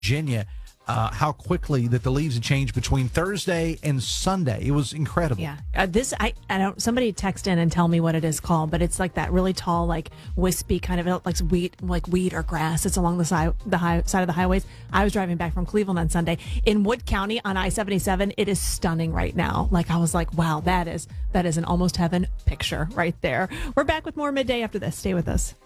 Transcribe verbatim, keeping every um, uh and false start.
Virginia, uh, how quickly that the leaves had changed between Thursday and Sunday. It was incredible. Yeah, uh, this I I don't. Somebody text in and tell me what it is called, but it's like that really tall, like wispy kind of like weed, like weed or grass. It's along the side the high side of the highways. I was driving back from Cleveland on Sunday in Wood County on I seventy-seven. It is stunning right now. Like I was like, wow, that is that is an almost heaven picture right there. We're back with more midday after this. Stay with us.